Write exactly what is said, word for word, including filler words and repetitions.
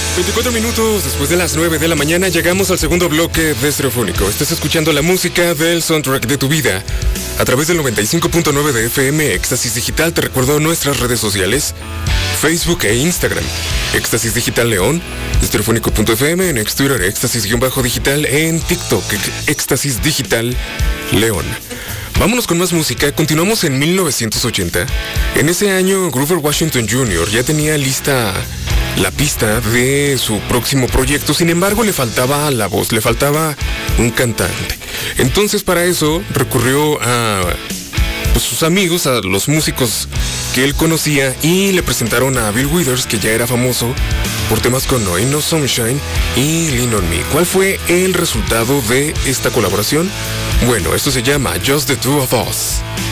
veinticuatro minutos después de las nueve de la mañana llegamos al segundo bloque de Estereofónico. Estás escuchando la música del soundtrack de tu vida a través del noventa y cinco punto nueve de F M Éxtasis Digital. Te recuerdo nuestras redes sociales, Facebook e Instagram, Éxtasis Digital León, estereofónico punto f m, en ex Twitter, Éxtasis-Digital, en TikTok, Éxtasis Digital León. Vámonos con más música. Continuamos en mil novecientos ochenta. En ese año, Grover Washington junior ya tenía lista la pista de su próximo proyecto. Sin embargo, le faltaba la voz, le faltaba un cantante. Entonces, para eso, recurrió a pues, sus amigos, a los músicos que él conocía, y le presentaron a Bill Withers, que ya era famoso por temas con No Ain't No Sunshine y Lean On Me. ¿Cuál fue el resultado de esta colaboración? Bueno, esto se llama Just the Two of Us.